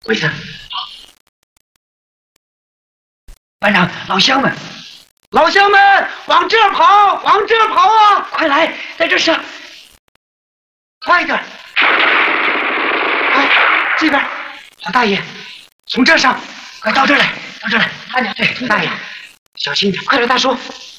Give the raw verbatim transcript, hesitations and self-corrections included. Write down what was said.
跪下。好。班长，老乡们，老乡们，往这儿跑，往这儿跑啊！快来，在这上，快点！哎，这边，老大爷，从这上，快到这儿来，到这儿来，慢点，对，大爷，小心点，快点，大叔。